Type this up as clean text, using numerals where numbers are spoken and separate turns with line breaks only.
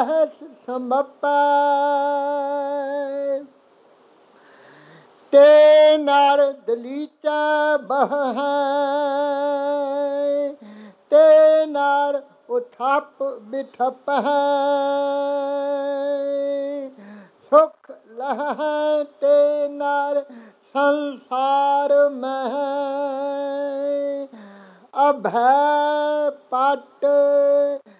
सहस समपै। ते नर दलीचा बह, ते नर उठप बिठप। सुख लह ते नर संसार में, अभय पट